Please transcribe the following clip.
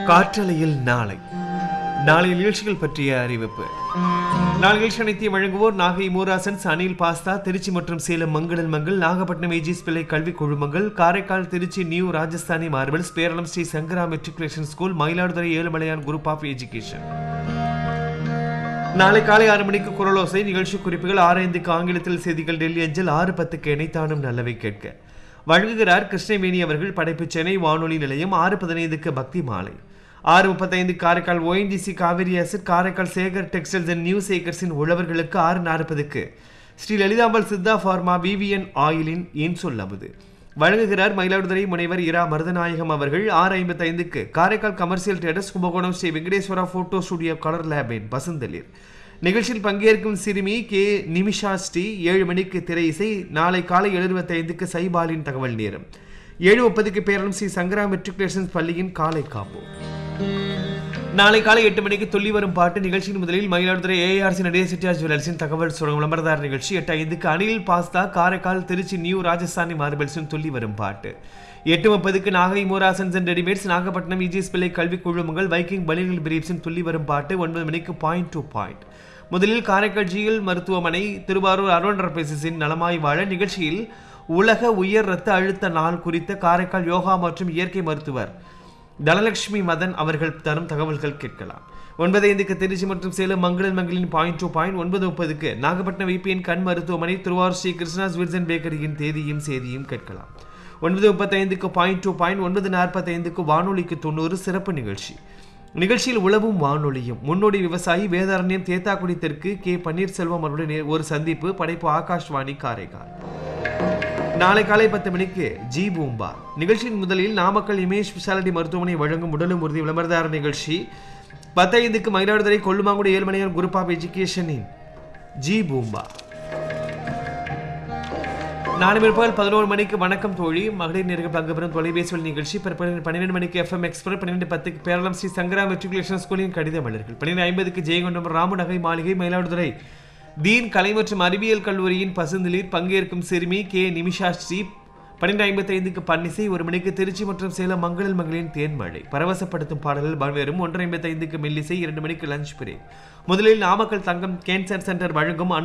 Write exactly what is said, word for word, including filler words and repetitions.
காற்றலையில் நாளை நாளை நிகழ்ச்சிகள் பற்றிய அறிவிப்பு. நாளை நிகழ்ச்சி அனைத்தையும் வழங்குவோர் நாகை மூராசன்ஸ், அனில் பாஸ்தா, திருச்சி மற்றும் சேலம் மங்களன் மங்கள், நாகப்பட்டினம் ஏஜிஸ் பிள்ளை கல்வி குழுமங்கள், Karaikal Trichy new Rajasthani marbles, Peralam Sri Sankara matriculation school, Mayiladuthurai Ezhumalaiyan group of education. நாளை காலை ஆறு மணிக்கு குரலோசை நிகழ்ச்சி குறிப்புகள், ஆறு ஐந்துக்கு ஆங்கிலத்தில் செய்திகள் டெல்லி அஞ்சல், ஆறு பத்துக்கு இணைத்தானும் நல்லவை கேட்க வழங்குகிறார் கிருஷ்ணவேணி அவர்கள். படைப்பு சென்னை வானொலி நிலையம். ஆறு பதினைந்துக்கு பக்தி மாலை. ஆறு முப்பத்தைந்து Karaikal ONGC Kaveri asset, Karaikal Sekar textiles and new சேகர்ஸின் உழவர்களுக்கு. ஆறு நாற்பதுக்கு ஸ்ரீ லலிதாம்பாள் சித்தா ஃபார்மா விவிஎன் ஆயிலின் ஏன் சொல்லாவது வழங்குகிறார் மயிலாடுதுறை முனைவர் இரா மருதநாயகம் அவர்கள். ஆறு ஐம்பத்தி ஐந்துக்கு Karaikal commercial traders Kumbakonam Sri Venkateswara photo studio colour லேபின் பசுந்தளிர் நிகழ்ச்சியில் பங்கேற்கும் சிறுமி கே நிமிஷா ஸ்ரீ. ஏழு மணிக்கு திரை இசை. நாளை காலை எழுபத்தி ஐந்துக்கு சைபாலின் தகவல் நேரம். ஏழு முப்பதுக்கு பேரளம் ஸ்ரீ சங்கரா மெட்ரிகுலேஷன் பள்ளியின் காலை காப்போ. நாளை காலை எட்டு மணிக்கு துள்ளி வரும் பாட்டு நிகழ்ச்சியின் முதலில் மயிலாடுதுறை ஏஆர்சி நடேச செட்டியார் ஜுவல்லர்ஸின் தகவல் சுரங்கம் விளம்பரதார் நிகழ்ச்சி. எட்டு ஐந்துக்கு அனில் பாஸ்தா, காரைக்கால் திருச்சி நியூ ராஜஸ்தானி மார்பிள்ஸின் துள்ளி வரும் பாட்டு. எட்டு முப்பதுக்கு Nagai Moorasons and readymades, Nagapattinam EGS பிள்ளை கல்வி குழுமங்கள், வைக்கிங் பலிகள் பிரீப்ஸின் துள்ளி வரும் பாட்டு. ஒன்பது மணிக்கு பாயிண்ட் டு பாயிண்ட். முதலில் காரைக்கால் ஜிஎல் மருத்துவமனை திருவாரூர் அருண் நலமாய் வாழ நிகழ்ச்சியில் உலக உயர் இரத்த அழுத்த நாள் குறித்த காரைக்கால் யோகா மற்றும் இயற்கை மருத்துவர் தனலட்சுமி மதன் அவர்கள் தரும் தகவல்கள் கேட்கலாம். ஒன்பது ஐந்துக்கு திருச்சி மற்றும் சேலம் மங்களன் மங்களின் பாயிண்ட் டு பாயிண்ட். ஒன்பது முப்பதுக்கு நாகப்பட்டினம் விபிஎன் கண் மருத்துவமனை திருவாரூர் ஸ்ரீ கிருஷ்ணாஸ் வில்சன் பேக்கரியின் தேதியும் செய்தியும் கேட்கலாம். ஒன்பது முப்பத்தி ஐந்துக்கு பாயிண்ட் டு பாயிண்ட். ஒன்பது நாற்பத்தி ஐந்துக்கு வானொலிக்கு தொண்ணூறு சிறப்பு நிகழ்ச்சி. நிகழ்ச்சியில் உழவும் வானொலியும். முன்னோடி விவசாயி வேதாரண்யம் தேத்தாக்குடி தெற்கு கே பன்னீர்செல்வம் அவருடைய ஒரு சந்திப்பு. படைப்பு ஆகாஷ்வாணி காரைக்கால். நாளை காலை பத்து மணிக்கு ஜி பூம்பா நிகழ்ச்சியின் முதலில் நாமக்கல் இமேஜ் ஸ்பெஷாலிட்டி மருத்துவமனை வழங்கும் உடலும் உறுதி விளம்பரதார நிகழ்ச்சி. பத்து ஐந்துக்கு Mayiladuthurai Kollumangudi Ezhumalaiyan group of எஜுகேஷனின் G பூம்பா. நாளை பிற்பகல் பதினோரு மணிக்கு வணக்கம் தோழி மகளிர் நேருக்கு பங்கு பெறும் தொலைபேசி நிகழ்ச்சி. பிற்பகல் பன்னிரெண்டு மணிக்கு எஃப்எம் எக்ஸ்பிரஸ். பன்னிரெண்டு பத்துக்கு பேரளம் ஸ்ரீ சங்கரா மெட்ரிகுலேஷன் ஸ்கூலின் கடித மலர்கள். பன்னிரெண்டு ஐம்பதுக்கு ஜெயங்கொண்டம் ராமநகை மாளிகை மயிலாடுதுறை தீன் கலை மற்றும் அறிவியல் கல்லூரியின் பசுந்தளிர் பங்கேற்கும் சிறுமி கே நிமிஷா ஸ்ரீ. பன்னிரெண்டு ஐம்பத்தி ஐந்துக்கு பன்னிசை. ஒரு மணிக்கு திருச்சி மற்றும் சேலம் மங்களல் மகளின் தேன்மழை பரவசப்படுத்தும் பாடல்கள் பல்வேறும். ஒன்று ஐம்பத்தி ஐந்துக்கு மெல்லிசை. இரண்டு மணிக்கு லஞ்ச் பிரேக். முதலில் நாமக்கல் தங்கம் கேன்சர் சென்டர் வழங்கும்